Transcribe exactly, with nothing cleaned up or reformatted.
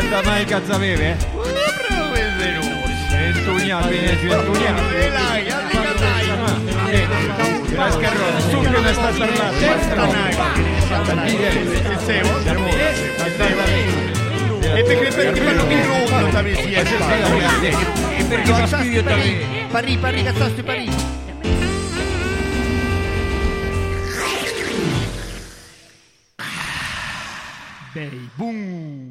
Quanta mai cazzo aveva, eh? Ventunia, ventunia. E dai, arriva dai. La scarrona, subito ne sta parlando. Questa e perché perché fanno di lungo da me si è e perché fa studio da me. Parri, parri, cazzaste, parri. Dei boom.